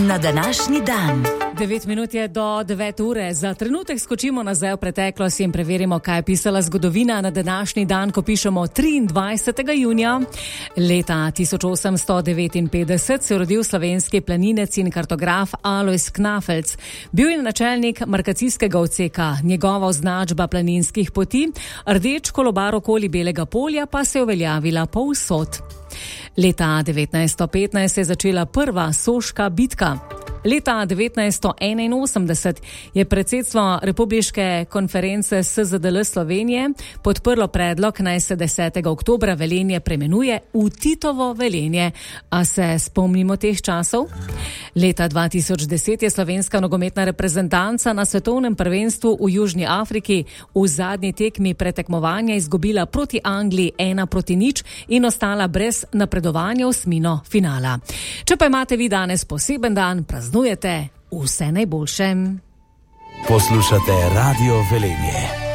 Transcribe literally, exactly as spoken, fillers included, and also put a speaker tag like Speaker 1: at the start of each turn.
Speaker 1: Na današnji dan.
Speaker 2: Devet minut je do devete ure. Za trenutek skočimo nazaj v preteklost in preverimo, kaj je pisala zgodovina na današnji dan, ko pišemo triindvajsetega junija. Leta tisoč osemsto devetinpetdeset se je rodil slovenski planinec in kartograf Alojz Knafelc. Bil je načelnik markacijskega odseka. Njegova označba planinskih poti, rdeč kolobar okoli Belega polja, pa se je uveljavila povsod. Leta devetnajststo petnajst je začela prva soška bitka. Leta devetnajststo enainosemdeset je predsedstvo Republiške konference S Z D L Slovenije podprlo predlog, naj se desetega oktobra Velenje preimenuje v Titovo Velenje. A se spomnimo teh časov? Leta dva tisoč deset je slovenska nogometna reprezentanca na svetovnem prvenstvu v Južni Afriki v zadnji tekmi pretekmovanja izgubila proti Angliji ena proti nič in ostala brez napredovanja v osmino finala. Če pa imate vi danes poseben dan, praznujete, vse najboljše.
Speaker 3: Poslušate Radio Velenje.